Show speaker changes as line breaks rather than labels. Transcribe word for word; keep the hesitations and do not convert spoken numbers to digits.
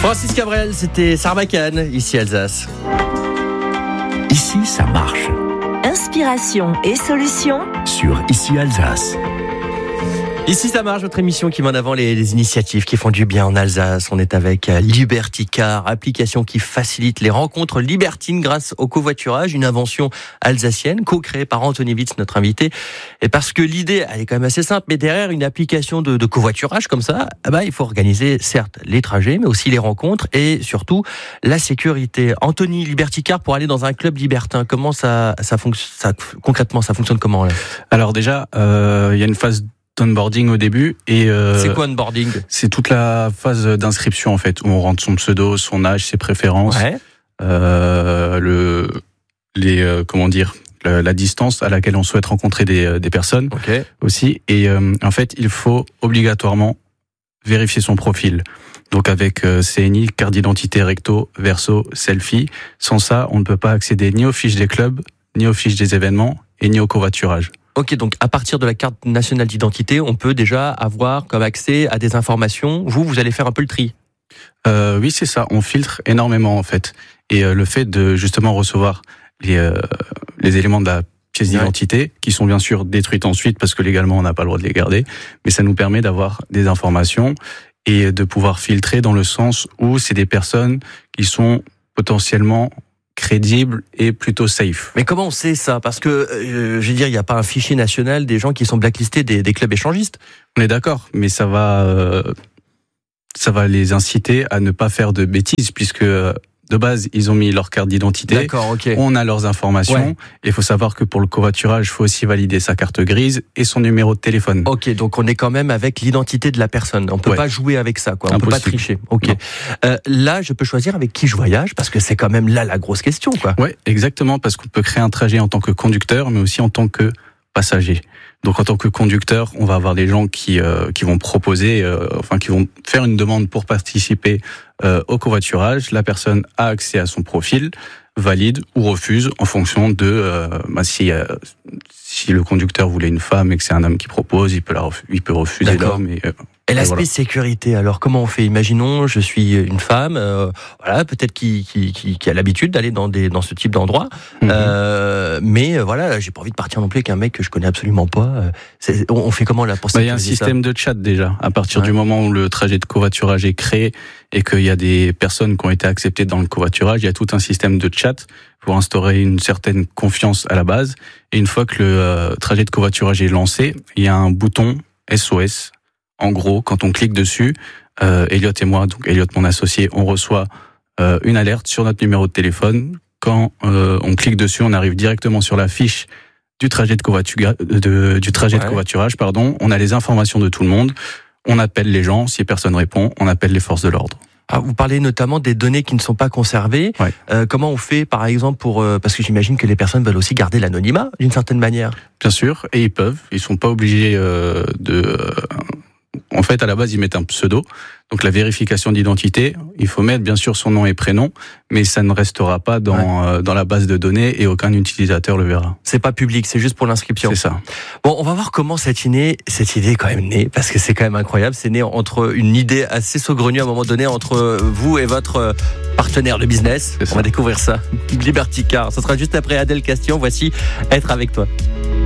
Francis Cabrel, c'était Sarbacane, ici Alsace.
Ici, ça marche.
Inspiration et solutions
Sur Ici Alsace.
Ici ça marche, votre émission qui met en avant les, les initiatives qui font du bien en Alsace. On est avec Liberty Car, application qui facilite les rencontres libertines grâce au covoiturage, une invention alsacienne co-créée par Anthony Witz, notre invité. Et parce que l'idée, elle est quand même assez simple, mais derrière une application de, de covoiturage comme ça, eh ben, il faut organiser certes les trajets, mais aussi les rencontres et surtout la sécurité. Anthony, Liberty Car pour aller dans un club libertin, comment ça, ça fonctionne concrètement, ça fonctionne comment là?
Alors déjà, euh, il y a une phase d'onboarding au début et euh,
c'est quoi onboarding? C'est
toute la phase d'inscription en fait où on rentre son pseudo, son âge, ses préférences,
ouais.
euh, le les euh, comment dire la, la distance à laquelle on souhaite rencontrer des des personnes
okay.
aussi et euh, en fait il faut obligatoirement vérifier son profil. Donc avec euh, C N I, carte d'identité recto, verso, selfie. Sans ça, on ne peut pas accéder ni aux fiches des clubs, ni aux fiches des événements et ni au covoiturage.
Ok, donc à partir de la carte nationale d'identité, on peut déjà avoir comme accès à des informations. Vous, vous allez faire un peu le tri.
Euh, oui, c'est ça. On filtre énormément en fait. Et euh, le fait de justement recevoir les euh, les éléments de la pièce ouais. d'identité, qui sont bien sûr détruites ensuite parce que légalement on n'a pas le droit de les garder, mais ça nous permet d'avoir des informations et de pouvoir filtrer dans le sens où c'est des personnes qui sont potentiellement crédible et plutôt safe.
Mais comment on sait ça? Parce que, euh, je veux dire, il n'y a pas un fichier national des gens qui sont blacklistés des, des clubs échangistes.
On est d'accord, mais ça va, euh, ça va les inciter à ne pas faire de bêtises, puisque de base, ils ont mis leur carte d'identité.
D'accord, ok.
On a leurs informations. Ouais. Et il faut savoir que pour le covoiturage, il faut aussi valider sa carte grise et son numéro de téléphone.
Ok, donc on est quand même avec l'identité de la personne. On peut ouais. pas jouer avec ça, quoi. On Impossible. peut pas tricher. Ok. Euh, là, je peux choisir avec qui je voyage parce que c'est quand même là la grosse question, quoi.
Ouais, exactement, parce qu'on peut créer un trajet en tant que conducteur, mais aussi en tant que passager. Donc en tant que conducteur, on va avoir des gens qui euh, qui vont proposer, euh, enfin qui vont faire une demande pour participer euh, au covoiturage. La personne a accès à son profil, valide ou refuse en fonction de euh, bah, si euh, si le conducteur voulait une femme et que c'est un homme qui propose, il peut la ref- il peut refuser l'homme. Et, euh,
et l'aspect
voilà.
sécurité, alors comment on fait? Imaginons, je suis une femme, euh, voilà, peut-être qui, qui, qui, qui a l'habitude d'aller dans, des, dans ce type d'endroit, mm-hmm. euh, mais euh, voilà, j'ai pas envie de partir non plus avec un mec que je connais absolument pas. C'est, on, on fait comment là pour
bah,
sécuriser?
Il y a un système
ça
de chat déjà. À partir ouais. du moment où le trajet de covoiturage est créé et qu'il y a des personnes qui ont été acceptées dans le covoiturage, il y a tout un système de chat pour instaurer une certaine confiance à la base. Et une fois que le euh, trajet de covoiturage est lancé, il y a un bouton S O S. En gros, quand on clique dessus, euh, Elliot et moi, donc Elliot mon associé, on reçoit euh, une alerte sur notre numéro de téléphone. Quand euh, on clique dessus, on arrive directement sur la fiche du trajet de, covoitura- de, du trajet ouais. de covoiturage. Pardon. On a les informations de tout le monde. On appelle les gens. Si personne répond, on appelle les forces de l'ordre.
Ah, vous parlez notamment des données qui ne sont pas conservées.
Ouais.
Euh, comment on fait, par exemple, pour euh, parce que j'imagine que les personnes veulent aussi garder l'anonymat d'une certaine manière.
Bien sûr, et ils peuvent. Ils sont pas obligés euh, de. Euh, en fait, à la base, ils mettent un pseudo. Donc la vérification d'identité, il faut mettre bien sûr son nom et prénom, mais ça ne restera pas dans ouais. euh, dans la base de données et aucun utilisateur le verra.
C'est pas public, c'est juste pour l'inscription.
C'est ça.
Bon, on va voir comment cette idée, cette idée est quand même née, parce que c'est quand même incroyable. C'est né entre une idée assez saugrenue à un moment donné entre vous et votre partenaire de business. On va découvrir ça. Liberty Car. Ce sera juste après Adèle Castillon. Voici Être avec toi.